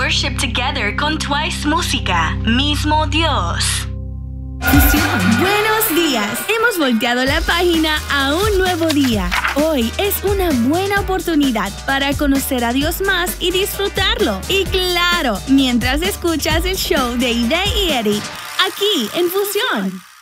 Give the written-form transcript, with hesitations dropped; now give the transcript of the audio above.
worship together con Twice Música, mismo Dios. Buenos días. Hemos volteado la página a un nuevo día. Hoy es una buena oportunidad para conocer a Dios más y disfrutarlo. Y claro, mientras escuchas el show de Ide y Eric, aquí en Fusión.